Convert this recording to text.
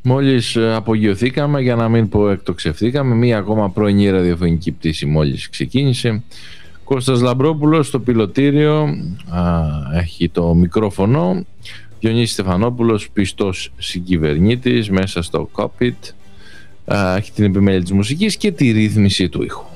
Μόλις απογειωθήκαμε, για να μην πω εκτοξευθήκαμε, μία ακόμα πρωινή ραδιοφωνική πτήση μόλις ξεκίνησε. Κώστας Λαμπρόπουλος στο πιλωτήριο, έχει το μικρόφωνο. Διονύσης Στεφανόπουλος, πιστός συγκυβερνήτης μέσα στο cockpit, έχει την επιμέλεια της μουσικής και τη ρύθμιση του ήχου.